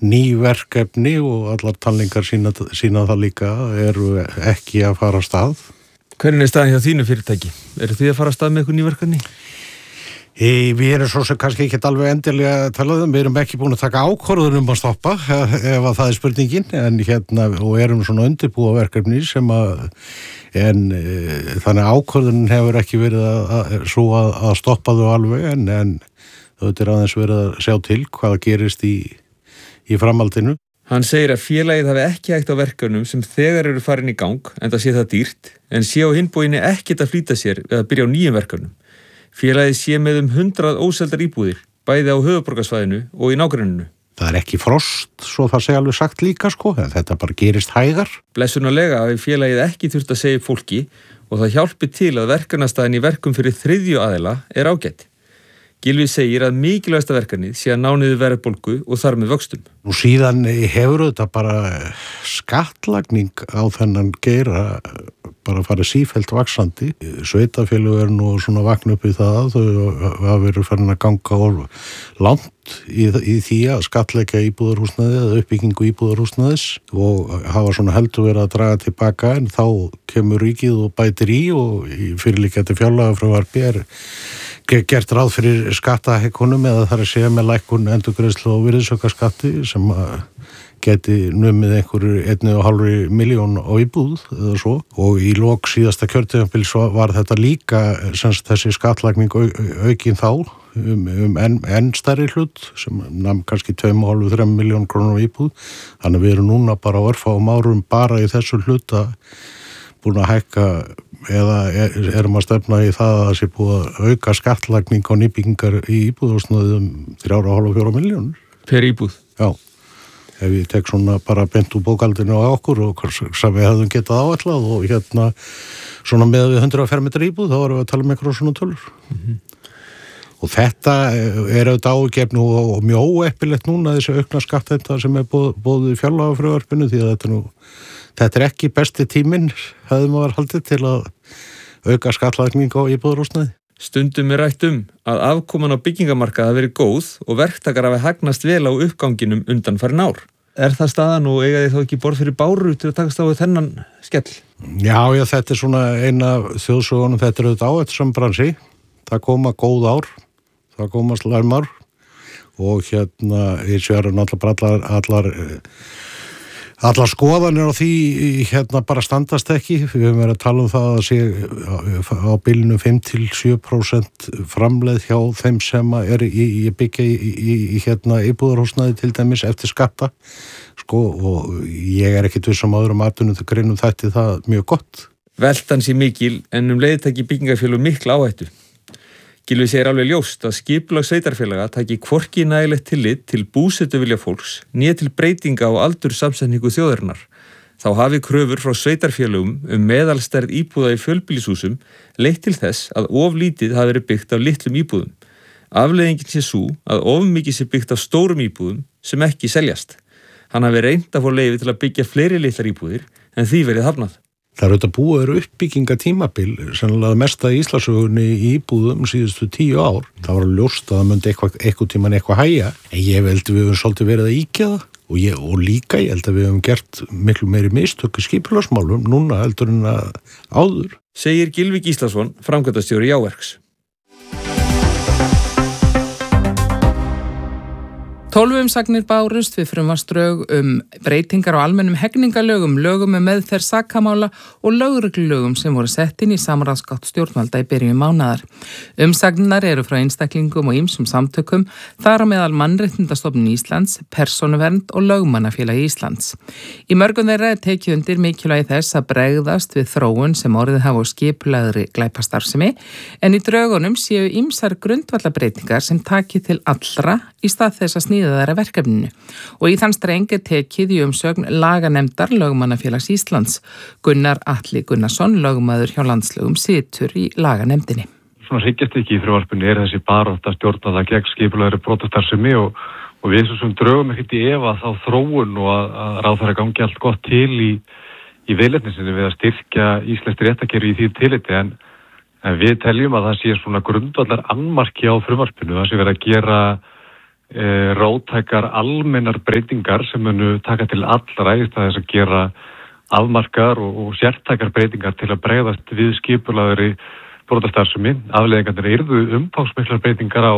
ný verkefni og allar talningar sína það líka eru ekki að fara af stað. Hvernig staðan hjá þínu fyrirtæki? Eru þið að fara af stað með eitthvað ný verkefni? Við erum svo sem kannski ekki alveg endilega talað við erum ekki búin að taka ákvörðun að stoppa ef að það spurningin en og erum svona undirbúa verkefni sem þannig ákvörðun hefur ekki verið svo að stoppa þau alveg en þetta aðeins verið að sjá til hvað gerist í framhaldinu. Hann segir að félagið hafi ekki hægt á verkefnum sem þegar eru farin í gang en það sé það dýrt en sé á hinbóginni ekkert að flýta sér við að byrja á nýjum verkefnum. Félagið sé með 100 óseldar íbúðir, bæði á höfuðborgarsvæðinu og í nágrenninu. Það ekki frost, svo það sé alveg sagt líka en þetta bara gerist hægar. Blessunarlega hafi félagið ekki þurft að segja fólki og það hjálpi til að verkefnastaðin í verkum fyrir þriðju aðila ágætt. Gylfi segir að mikilvægasta verkefnið sé að ná niður verðbólgu og þar með vöxtum. Nú síðan hefur þetta bara skattlagning á þennan geira bara farið sífellt vaxandi. Sveitarfélög nú svona vakna upp í það þau hafa verið farin að ganga langt í því að skattleggja íbúðarhúsnæði eða uppbyggingu íbúðarhúsnæðis og hafa svona heldur verið að draga tilbaka en þá kemur ríkið og bætir í og í fyrirliggjandi fjárlagafrumvarpi gert ráð fyrir skattahækkunum eða þar að segja með lækkun endurgreiðslu og virðisaukaskatti sem geti numið einhverju 1,5 milljón á íbúð eða svo og í lok síðasta kjörtímabils var þetta líka þessi skattlagning aukin þá enn stærri hlut sem nam kannski 2,5-3 miljón krónur á íbúð þannig við erum núna bara á örfáum árum bara í þessu hluta búin að hækka eða erum að stefna í það að það sé búið að auka skattlagning á nýbyggingar í íbúðhúsnæði 3,5-4 milljónir. Per íbúð? Já, ef ég tek svona bara beint úr bókaldinu á okkur og sem við hefðum getað áætlað og svona með við 100 fermetra íbúð þá erum við að tala með eitthvað svona tölur. Og þetta auðvitað ágefnu og mjög óeppilegt núna þessi aukna skattheimta sem boðið í fjárlagafrumvarpinu því að þetta ekki besti tíminn hefði maður haldið til að auka skattlagning á íbúðarhúsnæði. Stundum rætt að afkoman á byggingamarkaði hafi verið góð og verktakar hafi hagnast vel á uppganginum undanfarin ár. Er það staðan og eiga þið þá ekki borð fyrir báru til að takast á við þennan skell? Já, þetta er svona eina þjóðsögunum, þetta er auðvitað áhættusam bransi. Það koma góð ár, það koma slæm ár og í sverjum allar skoðanir á því bara standast ekki. Við höfum verið að tala það að sé á bilinu 5-7% framleið hjá þeim sem í byggja í íbúðarhúsnæði til dæmis eftir skatta. Og ég ekkert viss öðrum atvinnugreinum þætti það mjög gott. Veltan sé mikil en leiðtaki byggingafélög mikla áhættu. Gylfi segir alveg ljóst að skipulag sveitarfélaga taki hvorki nægilegt tillit til búsetuvilja fólks né til breytinga á aldurssamsetningu þjóðarinnar. Þá hafi kröfur frá sveitarfélögum meðalstærð íbúða í fjölbýlishúsum leitt til þess að of lítið hafi verið byggt af litlum íbúðum. Afleiðingin sé sú að of mikið sé byggt af stórum íbúðum sem ekki seljast. Hann hafi reynt að fá leyfi til að byggja fleiri litlar íbúðir en því verið hafnað. Það eru þetta búið uppbyggingatímabil, sennilega mesta í Íslandssögunni í íbúðum síðustu 10 ár. Það var ljóst að það myndi eitthvað tíman eitthvað hægja. En ég held við höfum svolítið verið að ýkja það og líka ég held að við höfum gert miklu meiri mistök í skipulagsmálum núna heldur en áður. Segir Gylfi Gíslason, framkvæmdastjóri Jáverks. 12 umsagnir bárust við frumvarpsdrög breytingar á almennum hegningalögum, lögum meðferð sakamála og lögreglulögum sem voru sett inn í samráðsgátt stjórnvalda í byrjun mánaðar. Umsagnirnar eru frá einstaklingum og ýmsum samtökum, þar á meðal Mannréttindastofnun Íslands, Persónuvernd og Lögmannafélagi Íslands. Í mörgum þeirra tekið undir mikilvægi þess að bregðast við þróun sem orðið hafa á skipulagðri glæpastarfsemi, en í drögunum séu ýmsar grundvallarbreytingar sem taki til allra í stað þess að sníða þær verkefninu og í þann streng tekið í umsögn laganemndar Lögmannafélags Íslands. Gunnar Atli Gunnarsson, lögmaður hjá landslögum, situr í laganemndinni. Svona hryggjarstykkið í frumvarpinu þessi barátta stjórnvalda gegn skipulagðri brotastarfsemi og við sem drögum ekkert í efa þá þróun og að ráðherra gangi allt gott til í viðleitni við að styrkja íslenskt réttarkerfi í því tilliti en við teljum að það sé svona grundvallar annmarki á frumvarpinu, það sé verið að gera róttækar almennar breytingar sem munu taka til allra í stað þess að gera afmarkar og sértækar breytingar til að bregðast við skipulagðri brotastarfsemi. Afleiðingarnir yrðu umfangsmiklar breytingar á